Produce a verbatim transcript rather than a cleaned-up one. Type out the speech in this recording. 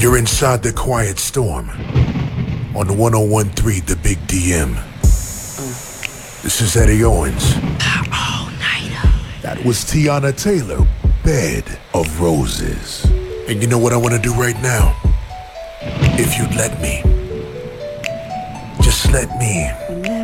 You're inside the Quiet Storm on one oh one point three The Big D M. This is Eddie Owens. That was Tiana Taylor, Bed of Roses. And you know what I want to do right now? If you'd let me. Just let me.